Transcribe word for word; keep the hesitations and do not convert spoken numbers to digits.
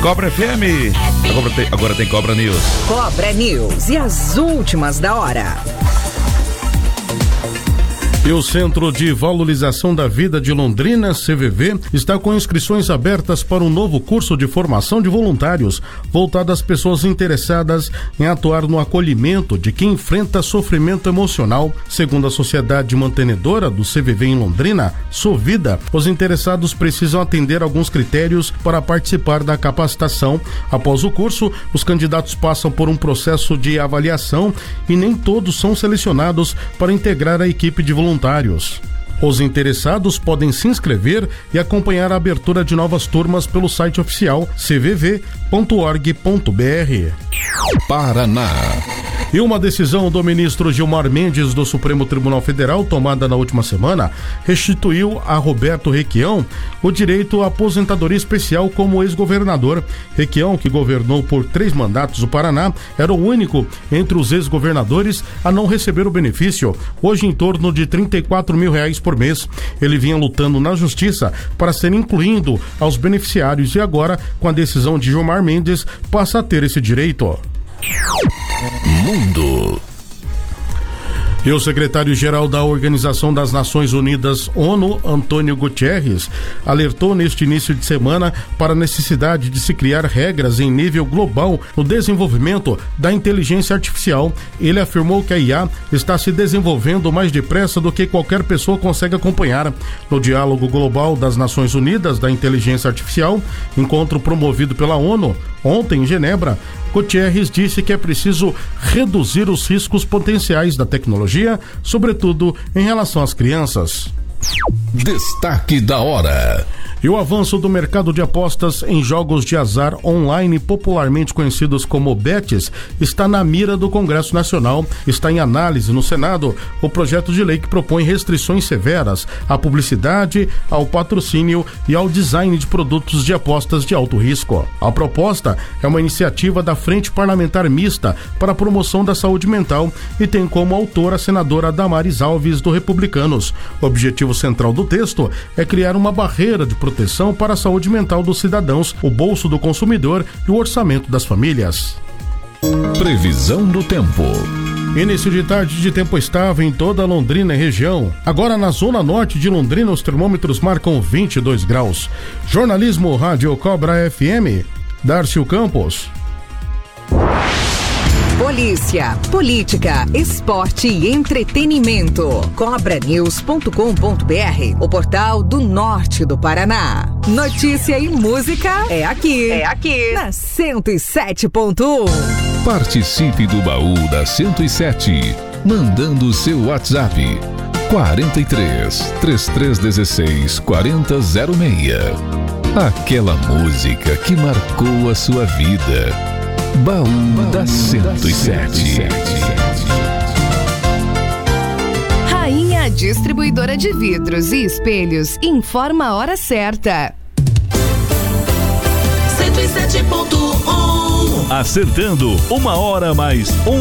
Cobra F M. Agora tem, agora tem Cobra News. Cobra News e as últimas da hora. E o Centro de Valorização da Vida de Londrina, C V V, está com inscrições abertas para um novo curso de formação de voluntários, voltado às pessoas interessadas em atuar no acolhimento de quem enfrenta sofrimento emocional. Segundo a Sociedade Mantenedora do C V V em Londrina, Sovida, os interessados precisam atender alguns critérios para participar da capacitação. Após o curso, os candidatos passam por um processo de avaliação e nem todos são selecionados para integrar a equipe de voluntários. Voluntários. Os interessados podem se inscrever e acompanhar a abertura de novas turmas pelo site oficial c v v ponto org ponto b r. Paraná. E uma decisão do ministro Gilmar Mendes do Supremo Tribunal Federal, tomada na última semana, restituiu a Roberto Requião o direito à aposentadoria especial como ex-governador. Requião, que governou por três mandatos o Paraná, era o único entre os ex-governadores a não receber o benefício, hoje em torno de trinta e quatro mil reais por mês. Ele vinha lutando na justiça para ser incluído aos beneficiários e agora, com a decisão de Gilmar Mendes, passa a ter esse direito. Mundo. E o secretário-geral da Organização das Nações Unidas, ONU, Antônio Guterres, alertou neste início de semana para a necessidade de se criar regras em nível global no desenvolvimento da inteligência artificial. Ele afirmou que a I A está se desenvolvendo mais depressa do que qualquer pessoa consegue acompanhar. No Diálogo Global das Nações Unidas da Inteligência Artificial, encontro promovido pela ONU, ontem em Genebra, Guterres disse que é preciso reduzir os riscos potenciais da tecnologia, sobretudo em relação às crianças. Destaque da hora. E o avanço do mercado de apostas em jogos de azar online, popularmente conhecidos como bets, está na mira do Congresso Nacional. Está em análise no Senado o projeto de lei que propõe restrições severas à publicidade, ao patrocínio e ao design de produtos de apostas de alto risco. A proposta é uma iniciativa da Frente Parlamentar Mista para a Promoção da Saúde Mental e tem como autora a senadora Damares Alves, do Republicanos. O objetivo central do texto é criar uma barreira de proteção proteção para a saúde mental dos cidadãos, o bolso do consumidor e o orçamento das famílias. Previsão do tempo. Início de tarde de tempo estável em toda a Londrina e região. Agora na zona norte de Londrina os termômetros marcam vinte e dois graus. Jornalismo Rádio Cobra F M. Darcio Campos. Polícia, política, esporte e entretenimento. cobra news ponto com ponto b r, o portal do norte do Paraná. Notícia e música é aqui. É aqui. Na cento e sete ponto um. Participe do baú da cento e sete, mandando o seu WhatsApp. quarenta e três, trinta e três dezesseis, quarenta zero seis. Aquela música que marcou a sua vida. Baú, Baú da cento e sete. Rainha Distribuidora de Vidros e Espelhos informa a hora certa. cento e sete ponto um. Acertando uma hora mais um